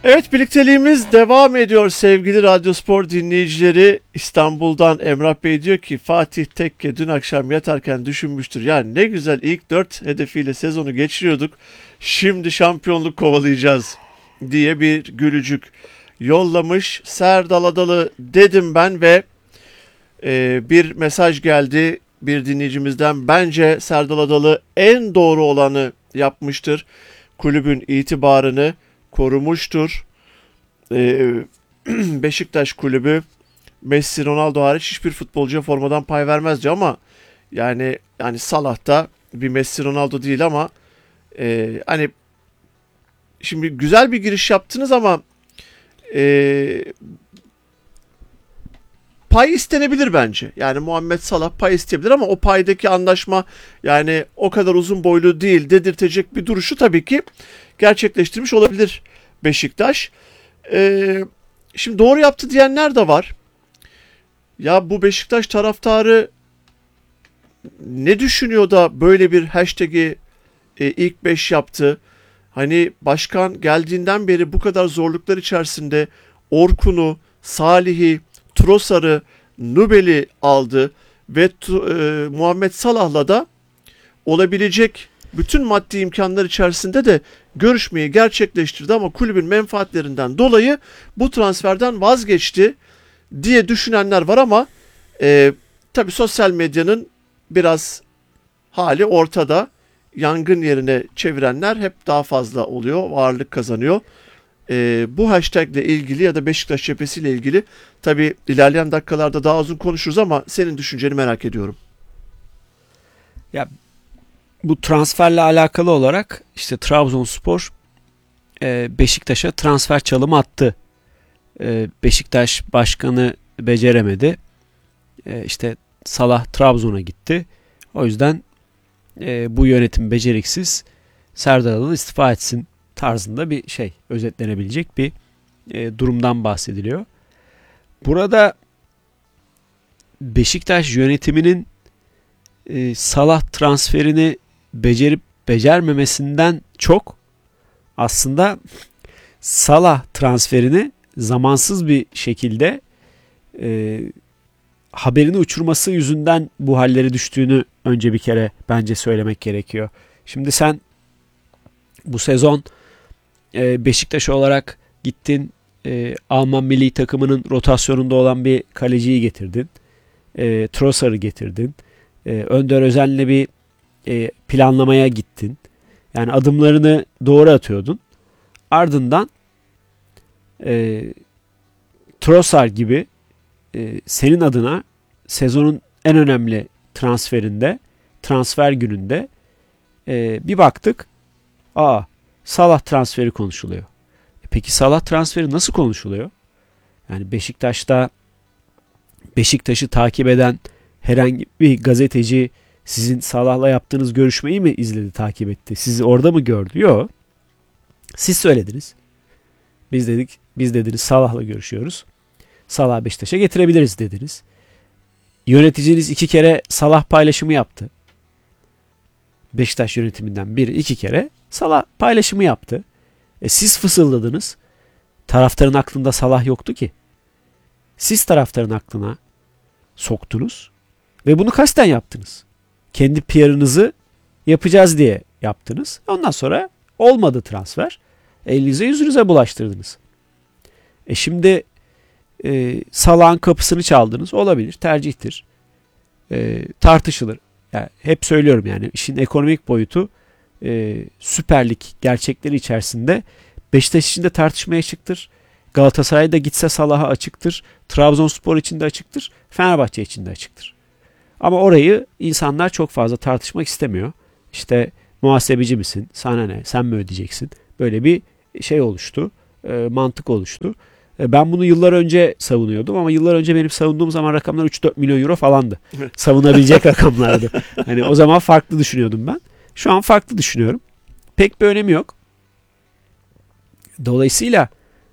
Evet, birlikteliğimiz devam ediyor sevgili Radyospor dinleyicileri. İstanbul'dan Emrah Bey diyor ki Fatih Tekke dün akşam yatarken düşünmüştür. Yani ne güzel ilk 4 hedefiyle sezonu geçiriyorduk. Şimdi şampiyonluk kovalayacağız diye bir gülücük yollamış. Serdal Adalı dedim ben ve bir mesaj geldi bir dinleyicimizden. Bence Serdal Adalı en doğru olanı yapmıştır. Kulübün itibarını korumuştur. Beşiktaş kulübü Messi, Ronaldo hariç hiçbir futbolcuya formadan pay vermezdi ama yani Salah da bir Messi, Ronaldo değil ama hani şimdi güzel bir giriş yaptınız ama pay istenebilir bence. Yani Muhammed Salah pay isteyebilir ama o paydaki anlaşma yani o kadar uzun boylu değil dedirtecek bir duruşu tabii ki gerçekleştirmiş olabilir Beşiktaş. Şimdi doğru yaptı diyenler de var. Ya bu Beşiktaş taraftarı ne düşünüyor da böyle bir hashtag'i ilk 5 yaptı? Hani başkan geldiğinden beri bu kadar zorluklar içerisinde Orkun'u, Salih'i, Trossard'ı, Nubel'i aldı ve Muhammed Salah'la da olabilecek bütün maddi imkanlar içerisinde de görüşmeyi gerçekleştirdi ama kulübün menfaatlerinden dolayı bu transferden vazgeçti diye düşünenler var ama tabii sosyal medyanın biraz hali ortada. Yangın yerine çevirenler hep daha fazla oluyor, ağırlık kazanıyor. Bu hashtag ile ilgili ya da Beşiktaş cephesiyle ilgili tabii ilerleyen dakikalarda daha uzun konuşuruz ama senin düşünceni merak ediyorum. Ya bu transferle alakalı olarak işte Trabzonspor Beşiktaş'a transfer çalımı attı. Beşiktaş başkanı beceremedi. İşte Salah Trabzon'a gitti. O yüzden bu yönetim beceriksiz, Serdar Adalı istifa etsin tarzında bir şey, özetlenebilecek bir durumdan bahsediliyor. Burada Beşiktaş yönetiminin Salah transferini becerip becermemesinden çok aslında Salah transferini zamansız bir şekilde haberini uçurması yüzünden bu halleri düştüğünü önce bir kere bence söylemek gerekiyor. Şimdi sen bu sezon Beşiktaş olarak gittin, Alman milli takımının rotasyonunda olan bir kaleciyi getirdin. Trossard'ı getirdin. Önder Özen'le bir planlamaya gittin. Yani adımlarını doğru atıyordun. Ardından Trossard gibi senin adına sezonun en önemli transferinde, transfer gününde bir baktık. Salah transferi konuşuluyor. Peki Salah transferi nasıl konuşuluyor? Yani Beşiktaş'ı takip eden herhangi bir gazeteci sizin Salah'la yaptığınız görüşmeyi mi izledi, takip etti? Sizi orada mı gördü? Yok. Siz söylediniz. Biz dediniz Salah'la görüşüyoruz. Salah'ı Beşiktaş'a getirebiliriz dediniz. Yöneticiniz 2 kere Salah paylaşımı yaptı. Beşiktaş yönetiminden biri 2 kere Salah paylaşımı yaptı. Siz fısıldadınız. Taraftarın aklında Salah yoktu ki. Siz taraftarın aklına soktunuz ve bunu kasten yaptınız. Kendi PR'ınızı yapacağız diye yaptınız. Ondan sonra olmadı transfer. Elinize yüzünüze bulaştırdınız. Şimdi Salah'ın kapısını çaldınız. Olabilir, tercihtir. Tartışılır. Yani hep söylüyorum yani işin ekonomik boyutu Süper Lig gerçekleri içerisinde Beşiktaş için de tartışmaya açıktır. Galatasaray'da gitse Salah'a açıktır. Trabzonspor için de açıktır. Fenerbahçe için de açıktır. Ama orayı insanlar çok fazla tartışmak istemiyor. İşte muhasebeci misin? Sana ne? Sen mi ödeyeceksin? Böyle bir şey oluştu. Mantık oluştu. Ben bunu yıllar önce savunuyordum ama yıllar önce benim savunduğum zaman rakamlar 3-4 milyon euro falandı. Savunabilecek rakamlardı. Hani o zaman farklı düşünüyordum ben. Şu an farklı düşünüyorum. Pek bir önemi yok. Dolayısıyla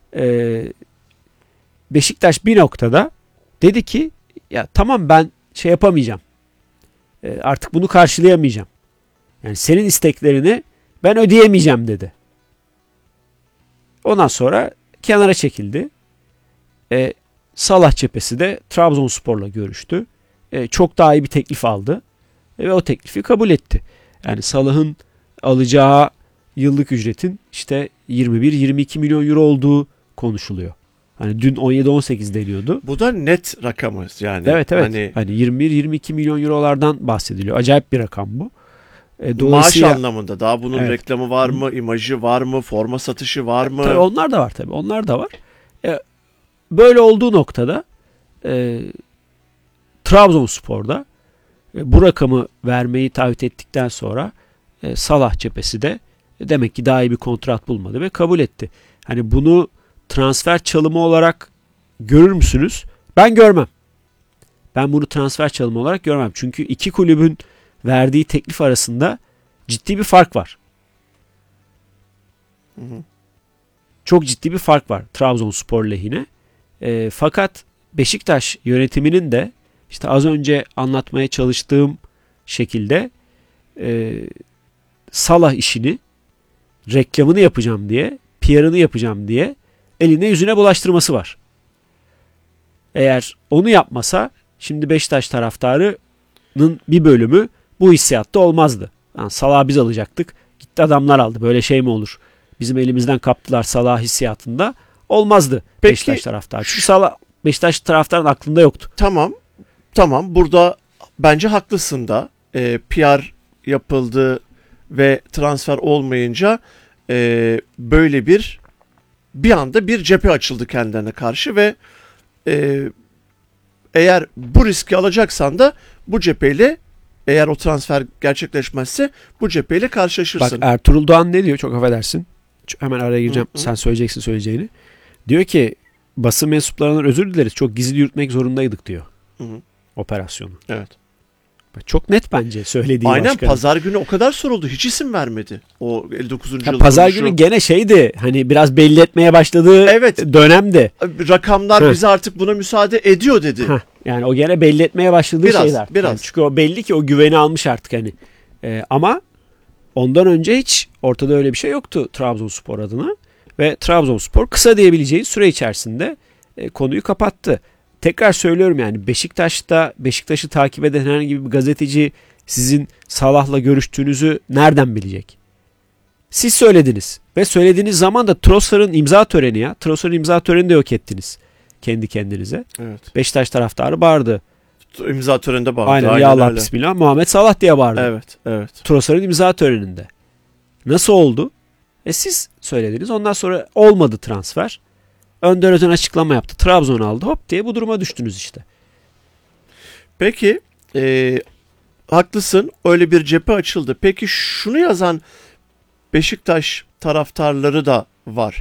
Beşiktaş bir noktada dedi ki ya tamam ben şey yapamayacağım. Artık bunu karşılayamayacağım. Yani senin isteklerini ben ödeyemeyeceğim dedi. Ondan sonra kenara çekildi. Salah cephesi de Trabzonspor'la görüştü. Çok daha iyi bir teklif aldı. Ve o teklifi kabul etti. Yani Salah'ın alacağı yıllık ücretin işte 21-22 milyon euro olduğu konuşuluyor. Hani dün 17-18 deniyordu. Bu da net rakamız yani. Evet. Hani 21-22 milyon eurolardan bahsediliyor. Acayip bir rakam bu. Maaş anlamında daha bunun Evet. reklamı var mı, imajı var mı, forma satışı var mı? Tabii onlar da var tabii. Onlar da var. Böyle olduğu noktada Trabzonspor'da bu rakamı vermeyi taahhüt ettikten sonra Salah cephesi de demek ki daha iyi bir kontrat bulmadı ve kabul etti. Hani bunu transfer çalımı olarak görür müsünüz? Ben görmem. Ben bunu transfer çalımı olarak görmem. Çünkü iki kulübün verdiği teklif arasında ciddi bir fark var. Çok ciddi bir fark var Trabzonspor lehine. Fakat Beşiktaş yönetiminin de işte az önce anlatmaya çalıştığım şekilde Salah işini, reklamını yapacağım diye, PR'ını yapacağım diye eline yüzüne bulaştırması var. Eğer onu yapmasa şimdi Beşiktaş taraftarının bir bölümü bu hissiyatta olmazdı. Yani Salah'ı biz alacaktık. Gitti adamlar aldı. Böyle şey mi olur? Bizim elimizden kaptılar Salah hissiyatında olmazdı. Peki, Beşiktaş taraftarı. Çünkü Salah Beşiktaş taraftarının aklında yoktu. Tamam. Burada bence haklısın da. PR yapıldı ve transfer olmayınca böyle bir anda bir cephe açıldı kendilerine karşı ve eğer bu riski alacaksan da bu cepheyle, eğer o transfer gerçekleşmezse bu cepheyle karşılaşırsın. Bak Ertuğrul Doğan ne diyor? Çok affedersin. Hemen araya gireceğim. Sen söyleyeceksin söyleyeceğini. Diyor ki basın mensuplarından özür dileriz. Çok gizli yürütmek zorundaydık diyor. Operasyonu. Evet. Çok net bence söylediği. Aynen başkanın. pazar günü o kadar soruldu. Hiç isim vermedi. O 59. yıl pazar kuruluşu. günü gene şeydi. Hani biraz belli etmeye başladığı dönemdi. Rakamlar bize artık buna müsaade ediyor dedi. Yani o gene belli etmeye başladığı şeyler. Biraz. Yani çünkü o belli ki o güveni almış artık hani. Ama ondan önce hiç ortada öyle bir şey yoktu Trabzonspor adına. Ve Trabzonspor kısa diyebileceği süre içerisinde konuyu kapattı. Tekrar söylüyorum yani Beşiktaş'ı takip eden herhangi bir gazeteci sizin Salah'la görüştüğünüzü nereden bilecek? Siz söylediniz. Ve söylediğiniz zaman da Trossard'ın imza töreni ya. Trossard'ın imza törenini de yok ettiniz. Kendi kendinize. Evet. Beşiktaş taraftarı bağırdı. İmza töreninde bağırdı. Aynen ya Allah bismillah Muhammed Salah diye bağırdı. Evet. Trossard'ın imza töreninde. Nasıl oldu? Siz söylediniz. Ondan sonra olmadı transfer. Önder Özen açıklama yaptı. Trabzon aldı. Hop diye bu duruma düştünüz işte. Peki haklısın. Öyle bir cephe açıldı. Peki şunu yazan Beşiktaş taraftarları da var.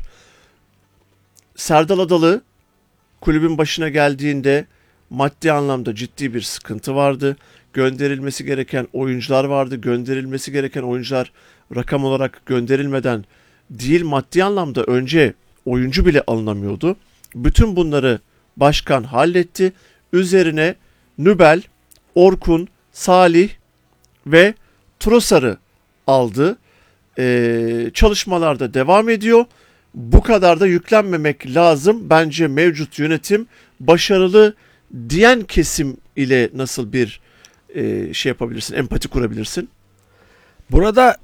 Serdal Adalı kulübün başına geldiğinde maddi anlamda ciddi bir sıkıntı vardı. Gönderilmesi gereken oyuncular vardı. Gönderilmesi gereken oyuncular rakam olarak gönderilmeden değil, maddi anlamda önce oyuncu bile alınamıyordu. Bütün bunları başkan halletti. Üzerine Nübel, Orkun, Salih ve Trossard'ı aldı. Çalışmalar da devam ediyor. Bu kadar da yüklenmemek lazım. Bence mevcut yönetim başarılı diyen kesim ile nasıl bir şey yapabilirsin, empati kurabilirsin? Burada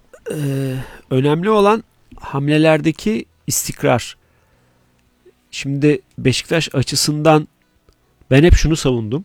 önemli olan hamlelerdeki istikrar. Şimdi Beşiktaş açısından ben hep şunu savundum.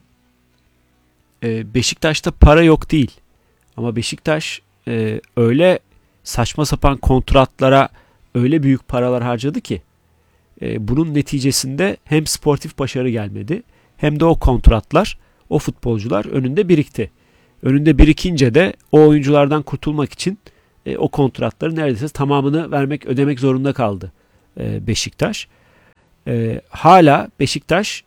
Beşiktaş'ta para yok değil. Ama Beşiktaş öyle saçma sapan kontratlara öyle büyük paralar harcadı ki bunun neticesinde hem sportif başarı gelmedi hem de o kontratlar, o futbolcular önünde birikti. Önünde birikince de o oyunculardan kurtulmak için o kontratları neredeyse tamamını ödemek zorunda kaldı Beşiktaş. Hala Beşiktaş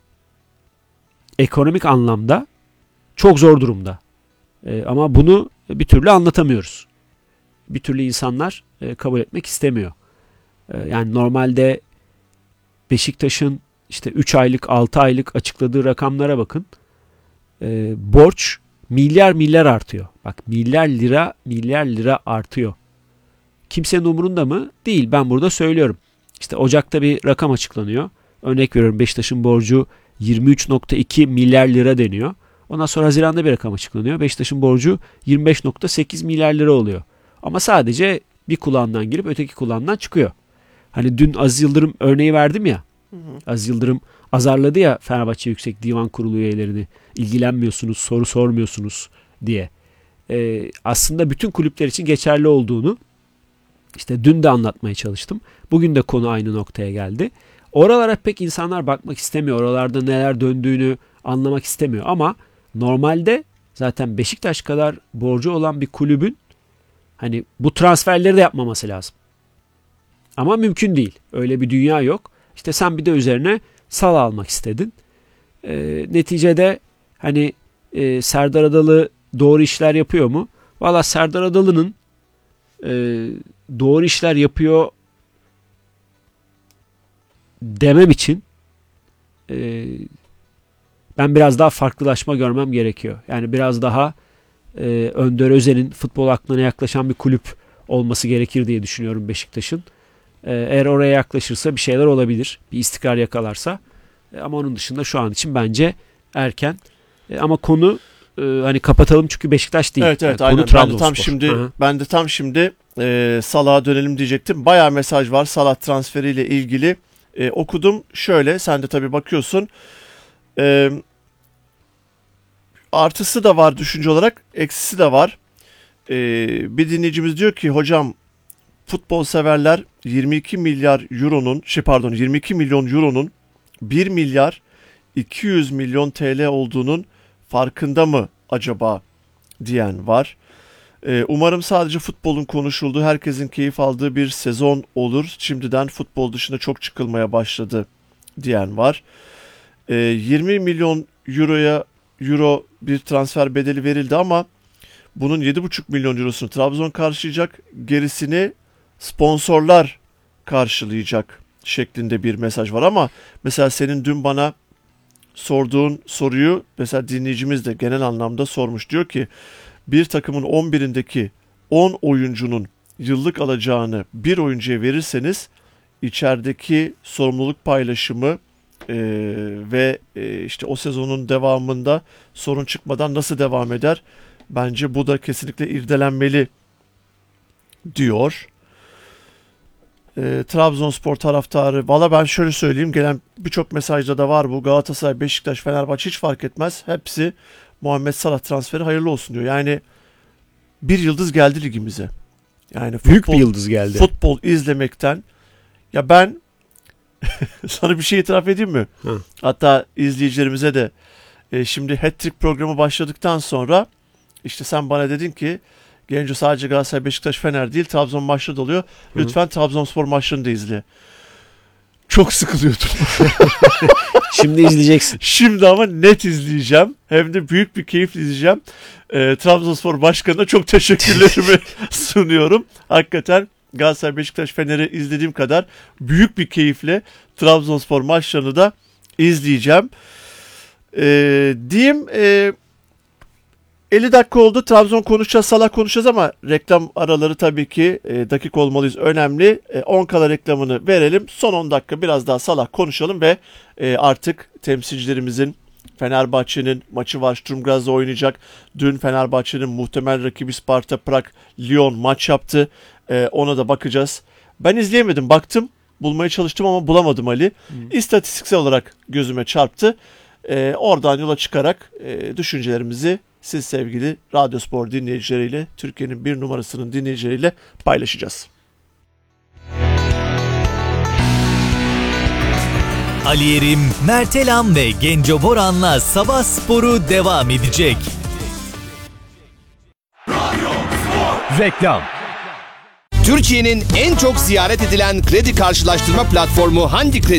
ekonomik anlamda çok zor durumda. Ama bunu bir türlü anlatamıyoruz. Bir türlü insanlar kabul etmek istemiyor. Yani normalde Beşiktaş'ın işte 3 aylık 6 aylık açıkladığı rakamlara bakın. Borç milyar artıyor. Bak milyar lira artıyor. Kimsenin umurunda mı? Değil. Ben burada söylüyorum. İşte Ocak'ta bir rakam açıklanıyor. Örnek veriyorum, Beşiktaş'ın borcu 23.2 milyar lira deniyor. Ondan sonra Haziran'da bir rakam açıklanıyor. Beşiktaş'ın borcu 25.8 milyar lira oluyor. Ama sadece bir kulağından girip öteki kulağından çıkıyor. Hani dün Aziz Yıldırım örneği verdim ya. Aziz Yıldırım azarladı ya Fenerbahçe Yüksek Divan Kurulu üyelerini. İlgilenmiyorsunuz, soru sormuyorsunuz diye. Aslında bütün kulüpler için geçerli olduğunu işte dün de anlatmaya çalıştım. Bugün de konu aynı noktaya geldi. Oralara pek insanlar bakmak istemiyor. Oralarda neler döndüğünü anlamak istemiyor. Ama normalde zaten Beşiktaş kadar borcu olan bir kulübün hani bu transferleri de yapmaması lazım. Ama mümkün değil. Öyle bir dünya yok. İşte sen bir de üzerine Salah almak istedin. Neticede hani Serdar Adalı doğru işler yapıyor mu? Valla Serdar Adalı'nın doğru işler yapıyor demem için ben biraz daha farklılaşma görmem gerekiyor. Yani biraz daha Önder Özen'in futbol aklına yaklaşan bir kulüp olması gerekir diye düşünüyorum Beşiktaş'ın. Eğer oraya yaklaşırsa bir şeyler olabilir. Bir istikrar yakalarsa. Ama onun dışında şu an için bence erken. Ama konu hani kapatalım çünkü Beşiktaş değil. Evet, yani aynen. Trabzonspor. Ben de tam şimdi Salah'a dönelim diyecektim. Bayağı mesaj var Salah transferiyle ilgili. Okudum. Şöyle, sen de tabii bakıyorsun. Artısı da var düşünce olarak, eksisi de var. Bir dinleyicimiz diyor ki hocam, futbol severler 22 milyon euronun 1 milyar 200 milyon TL olduğunun farkında mı acaba diyen var. Umarım sadece futbolun konuşulduğu, herkesin keyif aldığı bir sezon olur. Şimdiden futbol dışında çok çıkılmaya başladı diyen var. 20 milyon euro bir transfer bedeli verildi ama bunun 7,5 milyon eurosunu Trabzon karşılayacak, gerisini sponsorlar karşılayacak şeklinde bir mesaj var. Ama mesela senin dün bana sorduğun soruyu mesela dinleyicimiz de genel anlamda sormuş. Diyor ki bir takımın 11'indeki 10 oyuncunun yıllık alacağını bir oyuncuya verirseniz içerideki sorumluluk paylaşımı ve işte o sezonun devamında sorun çıkmadan nasıl devam eder? Bence bu da kesinlikle irdelenmeli diyor. Trabzonspor taraftarı. Valla ben şöyle söyleyeyim. Gelen birçok mesajda da var bu. Galatasaray, Beşiktaş, Fenerbahçe hiç fark etmez. Hepsi Muhammed Salah transferi hayırlı olsun diyor. Yani bir yıldız geldi ligimize. Yani Büyük bir yıldız geldi. Futbol izlemekten. Ya ben sana bir şey itiraf edeyim mi? Hı. Hatta izleyicilerimize de şimdi Hat-Trick programı başladıktan sonra işte sen bana dedin ki Genco sadece Galatasaray, Beşiktaş, Fener değil Trabzon maçları da oluyor. Lütfen Trabzonspor maçlarını da izle. Çok sıkılıyordum. Şimdi izleyeceksin. Şimdi ama net izleyeceğim. Hem de büyük bir keyifle izleyeceğim. Trabzonspor Başkanı'na çok teşekkürlerimi sunuyorum. Hakikaten Galatasaray, Beşiktaş, Fener'i izlediğim kadar büyük bir keyifle Trabzonspor maçlarını da izleyeceğim. Diyeyim 50 dakika oldu. Trabzon konuşacağız, Salah konuşacağız ama reklam araları tabii ki dakik olmalıyız. Önemli. 10 kala reklamını verelim. Son 10 dakika biraz daha Salah konuşalım ve artık temsilcilerimizin Fenerbahçe'nin maçı var. Sturm Graz'da oynayacak. Dün Fenerbahçe'nin muhtemel rakibi Sparta Prag Lyon maç yaptı. Ona da bakacağız. Ben izleyemedim. Baktım. Bulmaya çalıştım ama bulamadım Ali. İstatistiksel olarak gözüme çarptı. Oradan yola çıkarak düşüncelerimizi siz sevgili Radyospor dinleyicileriyle, Türkiye'nin bir numarasının dinleyicileriyle paylaşacağız. Ali Yerim, Mert Elam ve Genco Boran'la Sabah Sporu devam edecek. Reklam. Türkiye'nin en çok ziyaret edilen kredi karşılaştırma platformu Handi Kredi